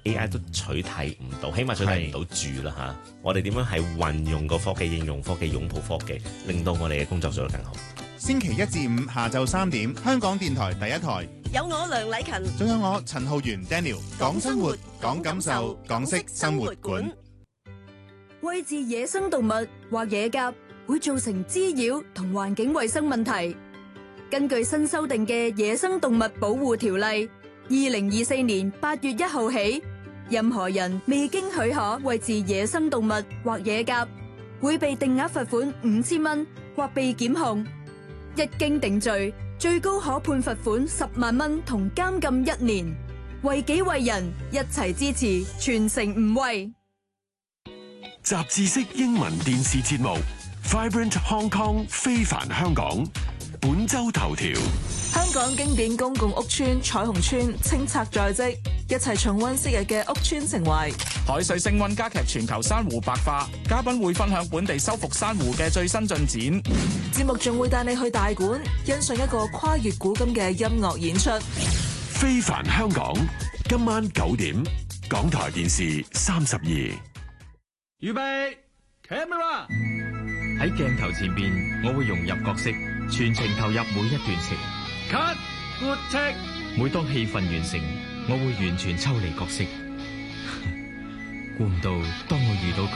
AI 都取替唔到，起碼取替唔到住啦嚇。我哋點樣係運用個科技、應用科技、擁抱科技，令到我哋嘅工作做得更好。 星期一至五下晝3點，香港電台第一台， 有我梁禮勤， 仲有我陳浩源 Daniel， 講生活，講感受，講識生活館。 餵飼野生動物或野鴿會造成滋擾同環境衛生問題。根據新修訂嘅《野生動物保護條例》，2024年8月1號起，任何人未經許可餵飼野生動物或野鴿，會被定額罰款5000蚊或被檢控。一經定罪，最高可判罰款10萬蚊同監禁1年。為己為人，一齊支持，全城唔餵。 雜誌式英文電視節目 Vibrant Hong Kong 非凡香港本周頭條： 香港經典公共屋邨彩虹邨清拆在即，一齊重溫昔日嘅屋邨情懷。 海水升溫加劇全球珊瑚白化，嘉賓會分享本地修復珊瑚嘅最新進展。 節目仲會帶你去大館欣賞一個跨越古今嘅音樂演出。 非凡香港今晚9點，港台電視32。 預備 camera， 喺鏡頭前邊，我會融入角色，全程投入每一段情。 cut good take， 每當戲份完成，我會完全抽離角色。估唔到，當我遇到佢。